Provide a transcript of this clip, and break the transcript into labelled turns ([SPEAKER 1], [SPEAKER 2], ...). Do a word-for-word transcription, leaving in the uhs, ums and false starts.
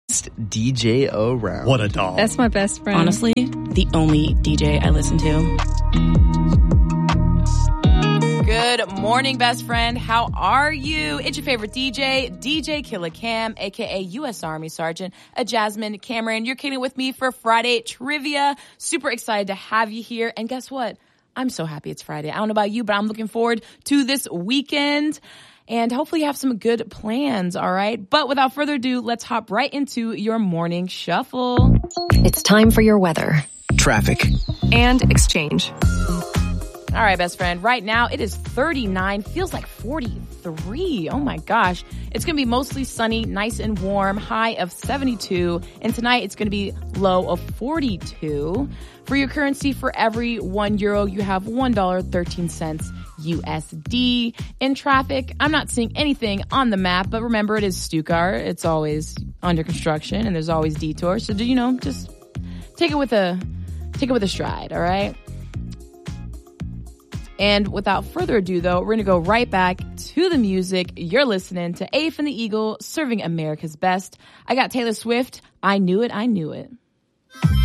[SPEAKER 1] D J around.
[SPEAKER 2] What a doll.
[SPEAKER 3] That's my best friend.
[SPEAKER 4] Honestly, the only D J I listen to.
[SPEAKER 5] Good morning, best friend. How are you? It's your favorite D J, D J Killa Cam, a k a. U S Army Sergeant, a Jasmine Cameron. You're kidding with me for Friday Trivia. Super excited to have you here. And guess what? I'm so happy it's Friday. I don't know about you, but I'm looking forward to this weekend. And hopefully you have some good plans, all right? But without further ado, let's hop right into your morning shuffle.
[SPEAKER 6] It's time for your weather,
[SPEAKER 1] Traffic,
[SPEAKER 6] and exchange.
[SPEAKER 5] All right, best friend. Right now, it is thirty-nine. Feels like forty-three. Oh, my gosh. It's going to be mostly sunny, nice and warm, high of seventy-two. And tonight, it's going to be low of forty-two. For your currency, for every one euro, you have one dollar and thirteen cents U S D. In traffic, I'm not seeing anything on the map, but remember, it is Stuttgart. It's always under construction, and there's always detours. So, do you know, just take it with a, take it with a stride, all right? And without further ado, though, we're going to go right back to the music. You're listening to Ace and the Eagle, serving America's best. I got Taylor Swift. I knew it. I knew it.